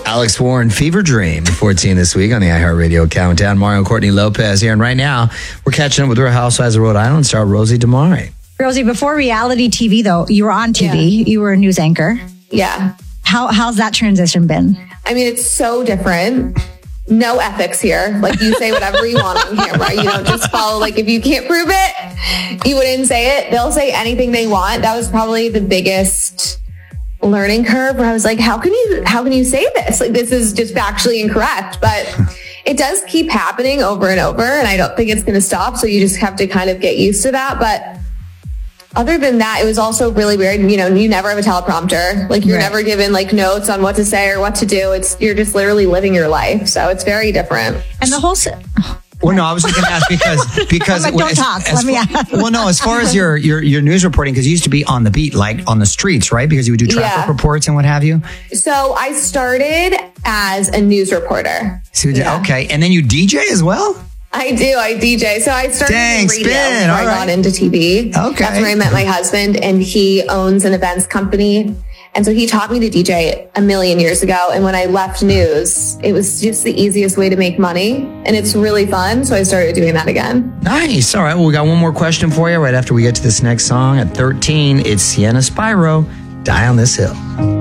Alex Warren, Fever Dream, 14 this week on the iHeartRadio Countdown. Mario Courtney Lopez here. And right now, we're catching up with Real Housewives of Rhode Island star Rosie DeMari. Rosie, before reality TV, though, you were on TV. Yeah. You were a news anchor. Yeah. How's that transition been? I mean, it's so different. No ethics here. Like, you say whatever you want on camera. You don't just follow, like, if you can't prove it, you wouldn't say it. They'll say anything they want. That was probably the biggest learning curve where I was like, how can you say this? Like, this is just factually incorrect. But it does keep happening over and over, and I don't think it's going to stop. So you just have to kind of get used to that. But other than that, it was also really weird. You know, you never have a teleprompter. Like, you're never given like notes on what to say or what to do. You're just literally living your life. So it's very different. And the whole... Well, no, I was going to ask because like, don't talk. Let me ask. Well, no, as far as your news reporting, because you used to be on the beat, like on the streets, right? Because you would do traffic reports and what have you. So I started as a news reporter. So okay, and then you DJ as well. I do. I DJ. So I started in radio before I got into TV. Okay. That's where I met my husband, and he owns an events company. And so he taught me to DJ a million years ago. And when I left news, it was just the easiest way to make money. And it's really fun. So I started doing that again. Nice. All right. Well, we got one more question for you right after we get to this next song. At 13, it's Sienna Spyro, Die on This Hill.